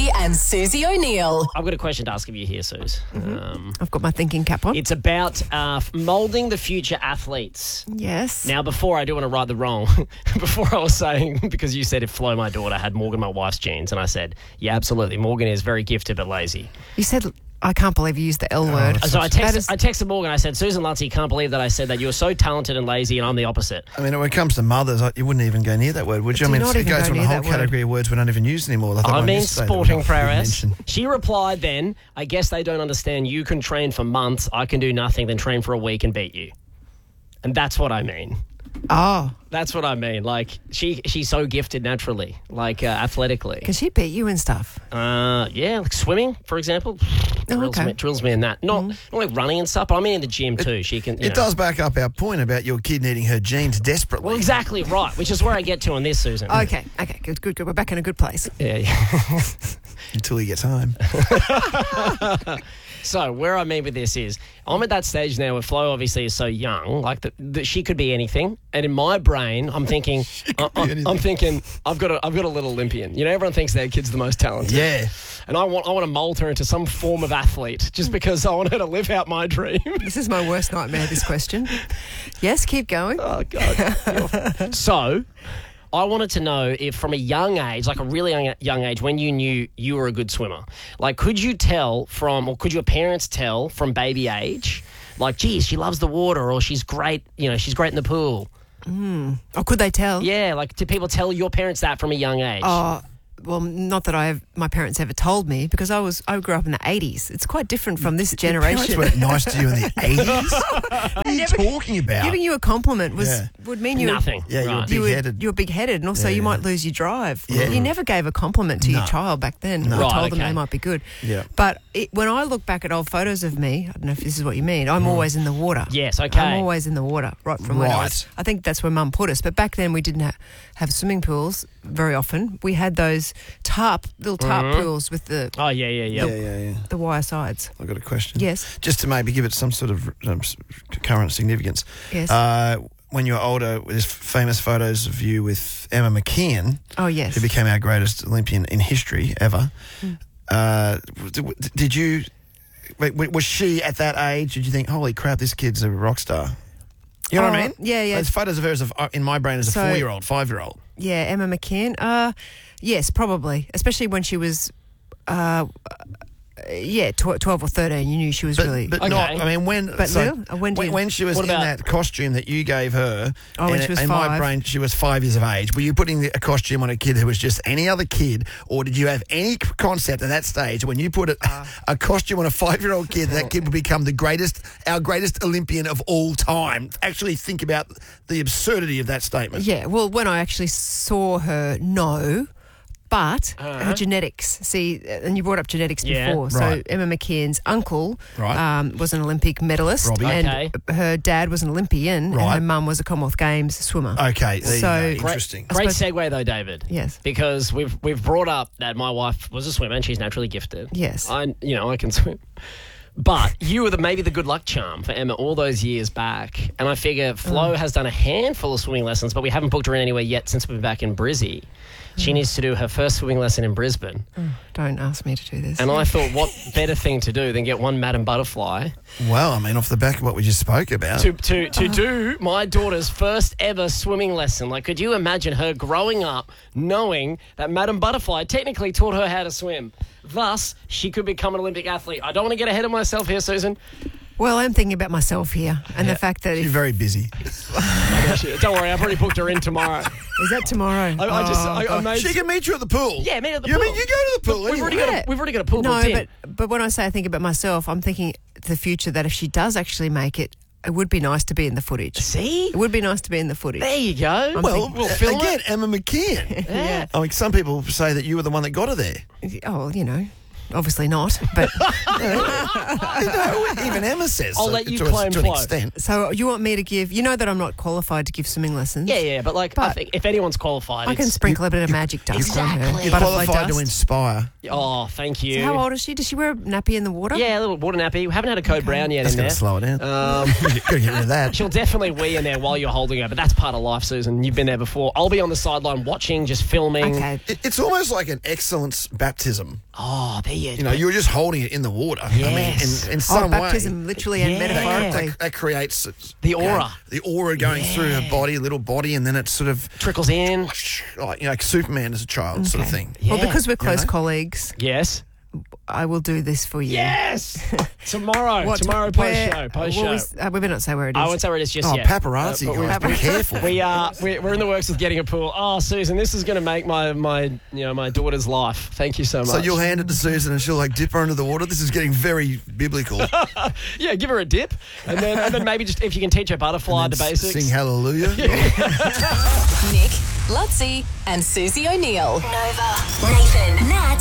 Maddie and Susie O'Neill. I've got a question to ask of you here, Suze. I've got my thinking cap on. It's about moulding the future athletes. Yes. Now, before I do want to right the wrong, before I was saying, because you said if Flo, my daughter, had Morgan, my wife's genes, and I said, yeah, absolutely, Morgan is very gifted but lazy. You said, I can't believe you used the L word. So I texted Morgan, I said, Susan Lunsey, can't believe that I said that. You're so talented and lazy, and I'm the opposite. I mean, when it comes to mothers, you wouldn't even go near that word, would you? I mean, it goes from a whole category of words we don't even use anymore. I mean, sporting prowess. She replied then, I guess they don't understand. You can train for months. I can do nothing, then train for a week and beat you. And that's what I mean. Oh. That's what I mean. Like, she's so gifted naturally, like athletically. Can she beat you and stuff? Yeah, like swimming, for example. Drills me in that. Not like running and stuff, but I mean in the gym too. She can. It does back up our point about your kid needing her genes desperately. Well, exactly right, which is where I get to on this, Susan. Okay, good. We're back in a good place. Yeah. Until he gets home. So where I mean with this is, I'm at that stage now where Flo obviously is so young, like that she could be anything. And in my brain, I'm thinking, I've got a little Olympian. You know, everyone thinks their kid's the most talented. Yeah. And I want to mould her into some form of athlete just because I want her to live out my dream. This is my worst nightmare, this question. Yes, keep going. Oh, God. So I wanted to know if from a young age, like a really young age, when you knew you were a good swimmer, like could you tell from, or could your parents tell from baby age, like, geez, she loves the water or she's great, she's great in the pool? Or could they tell? Yeah, like did people tell your parents that from a young age? Well, not that my parents ever told me, because I grew up in the 80s. It's quite different from this generation. Your parents weren't nice to you in the 80s? What are you talking about? Giving you a compliment would mean you nothing. Yeah, you were big-headed. You were big-headed, and also you might lose your drive. Yeah. You never gave a compliment to your child back then. No. I told them they might be good. Yeah. But when I look back at old photos of me, I don't know if this is what you mean, I'm always in the water. Yes, okay. I'm always in the water, right from when I was. I think that's where Mum put us. But back then we didn't have swimming pools very often. We had those little tarp pools with the the wire sides. I've got a question. Yes. Just to maybe give it some sort of current significance. Yes. When you were older, there's famous photos of you with Emma McKeon. Oh, yes. Who became our greatest Olympian in history ever. Did you... Was she at that age? Did you think, holy crap, this kid's a rock star? You know what I mean? Yeah. There's photos of her in my brain as a 4-year-old, 5-year-old. Yeah, Emma McKeon. Yes, probably. Especially when she was, 12 or 13. You knew she was really... But okay. not... I mean, when she was in that costume that you gave her... when she was 5. In my brain, she was 5 years of age. Were you putting a costume on a kid who was just any other kid, or did you have any concept at that stage when you put a costume on a 5-year-old kid, that kid would become our greatest Olympian of all time? Actually think about the absurdity of that statement. Yeah, well, when I actually saw her, no... But her genetics, and you brought up genetics before. So right. Emma McKeon's uncle was an Olympic medalist, Robbie. and her dad was an Olympian, and Right. her mum was a Commonwealth Games swimmer. Okay, there So- you go. Interesting. Great segue though, David. Yes. Because we've brought up that my wife was a swimmer and she's naturally gifted. Yes. I can swim. But you were maybe the good luck charm for Emma all those years back. And I figure Flo has done a handful of swimming lessons, but we haven't booked her in anywhere yet since we've been back in Brizzy. She needs to do her first swimming lesson in Brisbane. Don't ask me to do this. And I thought, what better thing to do than get one Madam Butterfly Well, I mean, off the back of what we just spoke about. to do my daughter's first ever swimming lesson. Like, could you imagine her growing up knowing that Madam Butterfly technically taught her how to swim? Thus, she could become an Olympic athlete. I don't want to get ahead of myself here, Susan. Well, I'm thinking about myself here, and the fact that She's very busy. Don't worry, I've already booked her in tomorrow. is that tomorrow? I made... She can meet you at the pool. Yeah, meet at the You pool. mean you go to the pool We've anyway. already got a pool No, booked in. but when I say I think about myself, I'm thinking the future, that if she does actually make it, it would be nice to be in the footage. See? It would be nice to be in the footage. There you go. Well, we'll film again, it. Emma McKeon. Yeah. I mean, some people say that you were the one that got her there. Oh, you know. Obviously not, but even Emma says. I'll let you claim to an extent. So you want me to give? You know that I'm not qualified to give swimming lessons. Yeah, but I think if anyone's qualified, I can sprinkle a bit of magic dust on her. You're qualified to inspire. Oh, thank you. So how old is she? Does she wear a nappy in the water? Yeah, a little water nappy. We haven't had a code brown yet in there. That's going to slow it down. Got to get rid of that. She'll definitely wee in there while you're holding her, but that's part of life, Susan. You've been there before. I'll be on the sideline watching, just filming. Okay. It's almost like an excellence baptism. Oh, there you go. You were just holding it in the water. Yes. I mean, in some baptism, way. literally and metaphorically. That creates the aura. The aura going through her body, little body, and then it sort of trickles in. Like Superman as a child sort of thing. Yeah. Well, because we're close colleagues. Yes. I will do this for you. Yes! Tomorrow post show. We better not say where it is. I won't say where it is just yet. Paparazzi, guys, be careful. We're in the works of getting a pool. Oh, Susan, this is going to make my daughter's life. Thank you so much. So you'll hand it to Susan and she'll dip her under the water? This is getting very biblical. Yeah, give her a dip. And then maybe just if you can teach her butterfly the basics. Sing hallelujah. Nick, Lutzi and Susie O'Neill. Nova, Nathan, Nat